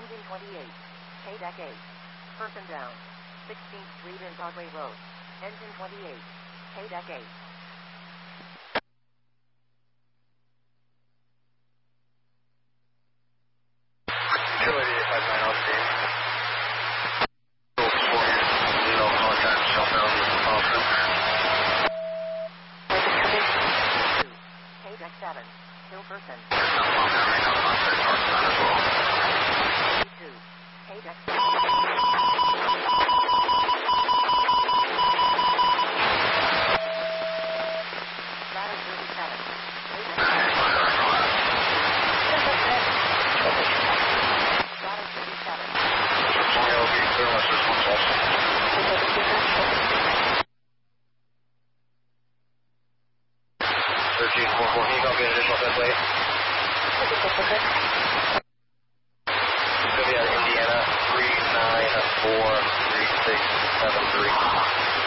Engine 28. K-Deck 8. Person down. 16th Street and Broadway Road. Engine 28. K-Deck 8. K-Deck 7. Still person. 2. K-Deck 6. Ladder 37. K-Deck 1344, can you go get additional fifth wave? Indiana 3943673.